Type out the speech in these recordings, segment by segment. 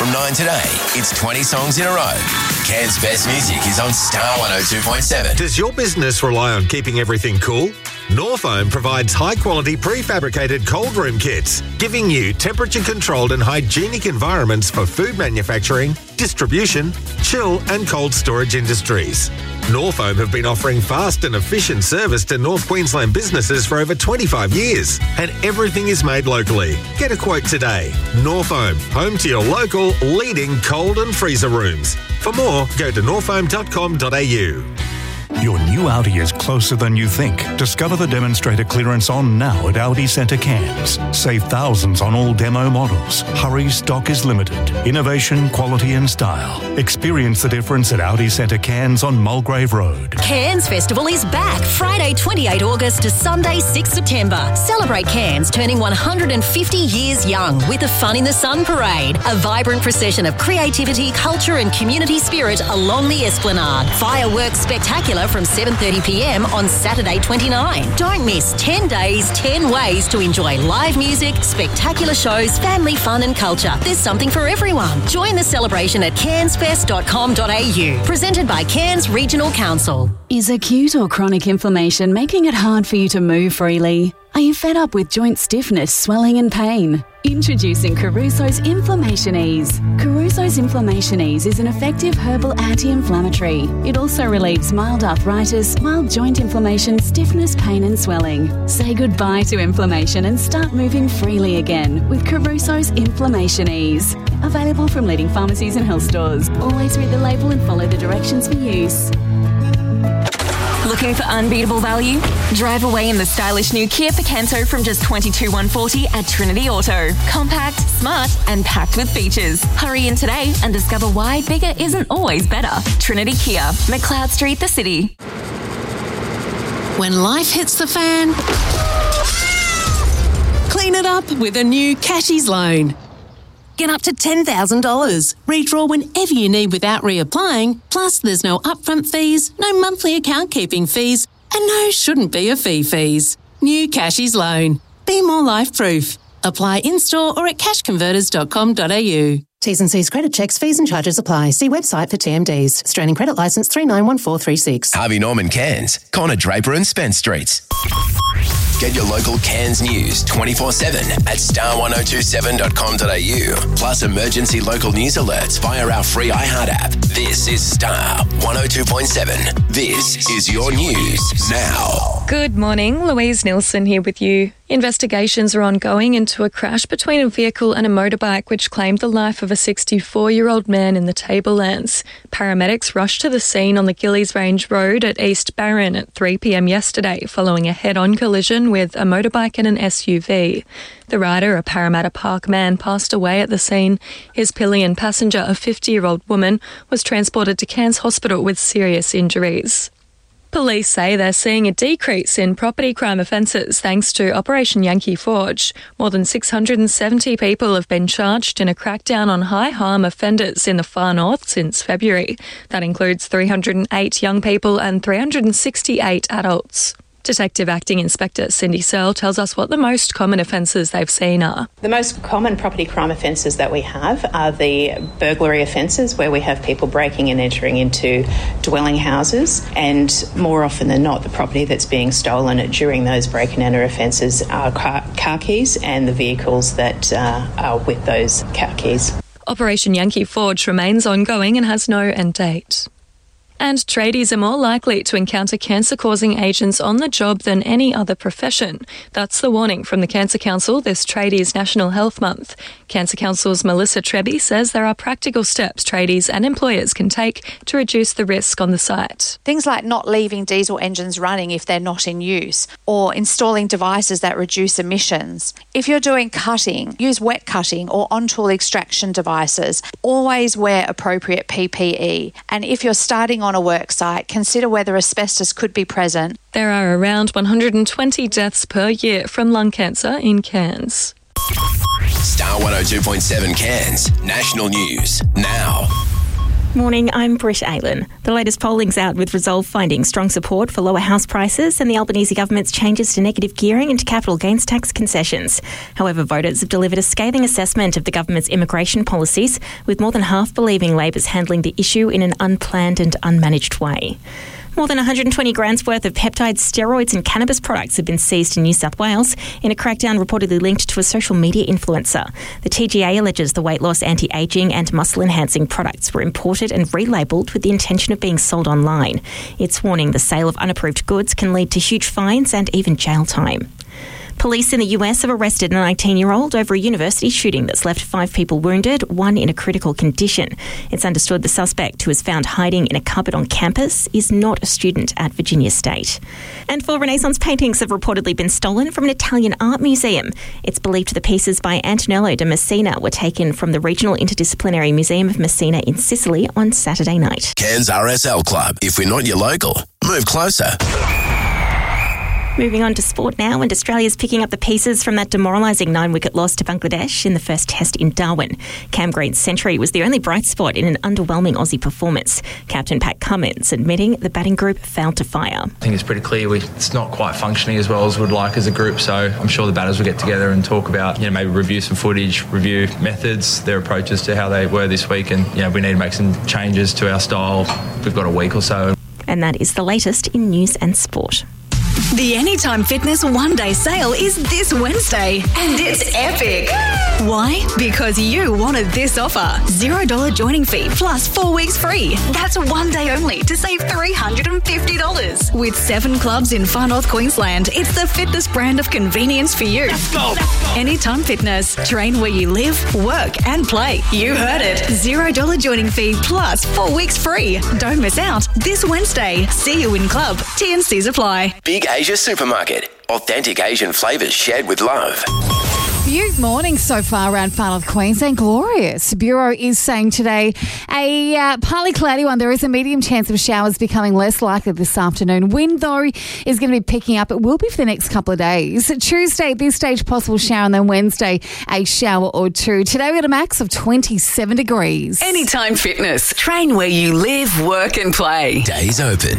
From 9 today, it's 20 songs in a row. Cairns' best music is on Star 102.7. Does your business rely on keeping everything cool? Norfoam provides high-quality prefabricated cold room kits, giving you temperature-controlled and hygienic environments for food manufacturing, distribution, chill and cold storage industries. Norfoam have been offering fast and efficient service to North Queensland businesses for over 25 years, and everything is made locally. Get a quote today. Norfoam, home to your local leading cold and freezer rooms. For more, go to norfoam.com.au. Your new Audi is closer than you think. Discover the demonstrator clearance on now at Audi Centre Cairns. Save thousands on all demo models. Hurry, stock is limited. Innovation, quality and style. Experience the difference at Audi Centre Cairns on Mulgrave Road. Cairns Festival is back Friday 28 August to Sunday 6 September. Celebrate Cairns turning 150 years young with the Fun in the Sun Parade. A vibrant procession of creativity, culture and community spirit along the Esplanade. Fireworks spectacular from 7:30pm on Saturday 29. Don't miss 10 days, 10 ways to enjoy live music, spectacular shows, family fun and culture. There's something for everyone. Join the celebration at cairnsfest.com.au. Presented by Cairns Regional Council. Is acute or chronic inflammation making it hard for you to move freely? Are you fed up with joint stiffness, swelling and pain? Introducing Caruso's Inflammation Ease. Caruso's Inflammation Ease is an effective herbal anti-inflammatory. It also relieves mild arthritis, mild joint inflammation, stiffness, pain and swelling. Say goodbye to inflammation and start moving freely again with Caruso's Inflammation Ease. Available from leading pharmacies and health stores. Always read the label and follow the directions for use. Looking for unbeatable value? Drive away in the stylish new Kia Picanto from just $22,140 at Trinity Auto. Compact, smart and packed with features. Hurry in today and discover why bigger isn't always better. Trinity Kia, McLeod Street, the city. When life hits the fan, clean it up with a new Cashies loan. Get up to $10,000. Redraw whenever you need without reapplying. Plus, there's no upfront fees, no monthly account keeping fees, and no shouldn't be a fees. New Cashies loan. Be more life-proof. Apply in-store or at cashconverters.com.au. T's and C's credit checks, fees and charges apply. See website for TMDs. Australian Credit Licence 391436. Harvey Norman Cairns, Connor Draper and Spence Streets. Get your local Cairns news 24/7 at star1027.com.au. Plus emergency local news alerts via our free iHeart app. This is Star 102.7. This is your news now. Good morning, Louise Nilsson here with you. Investigations are ongoing into a crash between a vehicle and a motorbike which claimed the life of a 64-year-old man in the Tablelands. Paramedics rushed to the scene on the Gillies Range Road at East Barron at 3pm yesterday following a head-on collision with a motorbike and an SUV. The rider, a Parramatta Park man, passed away at the scene. His pillion passenger, a 50-year-old woman, was transported to Cairns Hospital with serious injuries. Police say they're seeing a decrease in property crime offences thanks to Operation Yankee Forge. More than 670 people have been charged in a crackdown on high harm offenders in the far north since February. That includes 308 young people and 368 adults. Detective Acting Inspector Cindy Searle tells us what the most common offences they've seen are. The most common property crime offences that we have are the burglary offences, where we have people breaking and entering into dwelling houses, and more often than not the property that's being stolen during those break and enter offences are car keys and the vehicles that are with those car keys. Operation Yankee Forge remains ongoing and has no end date. And tradies are more likely to encounter cancer-causing agents on the job than any other profession. That's the warning from the Cancer Council this Tradies National Health Month. Cancer Council's Melissa Treby says there are practical steps tradies and employers can take to reduce the risk on the site. Things like not leaving diesel engines running if they're not in use, or installing devices that reduce emissions. If you're doing cutting, use wet cutting or on-tool extraction devices. Always wear appropriate PPE. And if you're starting on a work site, consider whether asbestos could be present. There are around 120 deaths per year from lung cancer in Cairns. Star 102.7 Cairns, national news now. Morning, I'm Britt Aylan. The latest polling's out with Resolve finding strong support for lower house prices and the Albanese government's changes to negative gearing and capital gains tax concessions. However, voters have delivered a scathing assessment of the government's immigration policies, with more than half believing Labor's handling the issue in an unplanned and unmanaged way. More than 120 grams worth of peptides, steroids and cannabis products have been seized in New South Wales in a crackdown reportedly linked to a social media influencer. The TGA alleges the weight loss, anti-ageing and muscle-enhancing products were imported and relabelled with the intention of being sold online. It's warning the sale of unapproved goods can lead to huge fines and even jail time. Police in the US have arrested a 19-year-old over a university shooting that's left 5 people wounded, 1 in a critical condition. It's understood the suspect, who was found hiding in a cupboard on campus, is not a student at Virginia State. And 4 Renaissance paintings have reportedly been stolen from an Italian art museum. It's believed the pieces by Antonello da Messina were taken from the Regional Interdisciplinary Museum of Messina in Sicily on Saturday night. Cairns RSL Club. If we're not your local, move closer. Moving on to sport now, and Australia's picking up the pieces from that demoralising 9-wicket loss to Bangladesh in the first test in Darwin. Cam Green's century was the only bright spot in an underwhelming Aussie performance. Captain Pat Cummins admitting the batting group failed to fire. I think it's pretty clear it's not quite functioning as well as we'd like as a group, so I'm sure the batters will get together and talk about, maybe review some footage, review methods, their approaches to how they were this week, and, we need to make some changes to our style. We've got a week or so. And that is the latest in news and sport. The Anytime Fitness one-day sale is this Wednesday, and it's epic. Why? Because you wanted this offer. $0 joining fee plus 4 weeks free. That's one day only to save $350. With 7 clubs in Far North Queensland, it's the fitness brand of convenience for you. Let's go. Anytime Fitness. Train where you live, work and play. You heard it. $0 joining fee plus 4 weeks free. Don't miss out this Wednesday. See you in club. T&Cs apply. Big Asia Supermarket. Authentic Asian flavours shared with love. Beaut morning so far around Far North Queensland. Glorious. Bureau is saying today a partly cloudy one. There is a medium chance of showers becoming less likely this afternoon. Wind, though, is going to be picking up. It will be for the next couple of days. Tuesday, at this stage, possible shower, and then Wednesday, a shower or 2. Today, we got a max of 27 degrees. Anytime Fitness. Train where you live, work and play. Days open.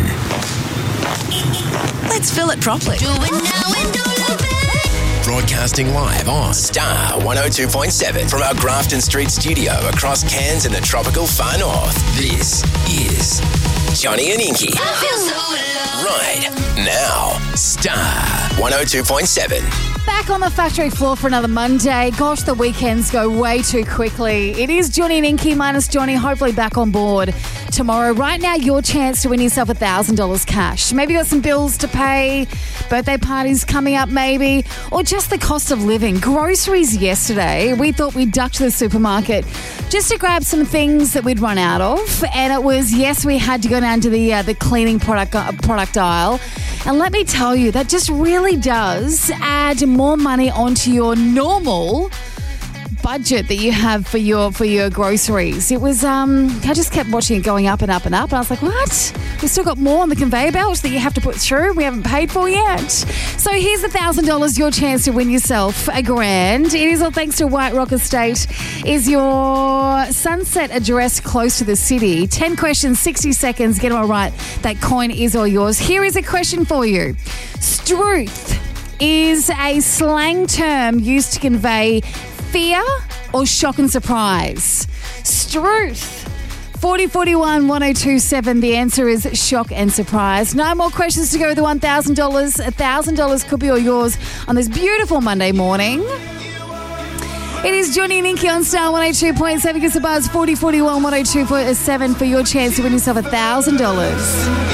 Let's fill it properly. Do it now and do it. Broadcasting live on Star 102.7 from our Grafton Street studio across Cairns in the tropical far north. This is Johnny and Inky. I feel so alone. Right now, Star 102.7. Back on the factory floor for another Monday. Gosh, the weekends go way too quickly. It is Johnny and Inky minus Johnny, hopefully back on board tomorrow. Right now, your chance to win yourself $1,000 cash. Maybe you got some bills to pay, birthday parties coming up maybe, or just the cost of living. Groceries yesterday, we thought we'd duck to the supermarket just to grab some things that we'd run out of. And it was, yes, we had to go down to the cleaning product aisle. And let me tell you, that just really does add more money onto your normal budget that you have for your groceries. It was I just kept watching it going up and up and up, and I was like, what? We've still got more on the conveyor belt that you have to put through we haven't paid for yet. So here's $1,000, your chance to win yourself $1,000. It is all thanks to White Rock Estate. Is your sunset address close to the city? 10 questions, 60 seconds, get them all right. That coin is all yours. Here is a question for you. Struth is a slang term used to convey fear or shock and surprise? Struth. 4041 1027. The answer is shock and surprise. 9 more questions to go with the $1,000. $1,000 could be all yours on this beautiful Monday morning. It is Johnny and Inky on Star 102.7. Give us a buzz. 4041 1027 for your chance to win yourself $1,000.